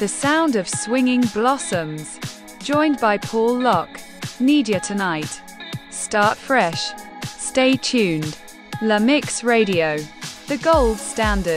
The sound of swinging blossoms. Joined by Paul Locke. Need Ya Tonight. Start fresh. Stay tuned. La Mix Radio. The gold standard.